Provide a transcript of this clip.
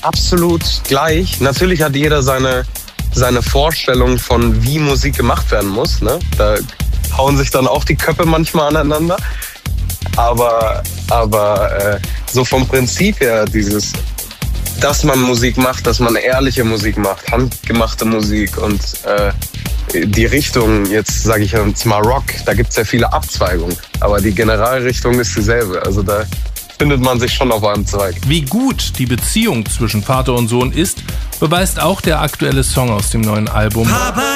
absolut gleich. Natürlich hat jeder seine Vorstellung von, wie Musik gemacht werden muss. Ne? Da hauen sich dann auch die Köpfe manchmal aneinander. Aber so vom Prinzip her dass man Musik macht, dass man ehrliche Musik macht, handgemachte Musik und die Richtung, jetzt sage ich jetzt mal Rock, da gibt es ja viele Abzweigungen, aber die Generalrichtung ist dieselbe. Also da findet man sich schon auf einem Zweig. Wie gut die Beziehung zwischen Vater und Sohn ist, beweist auch der aktuelle Song aus dem neuen Album. Papa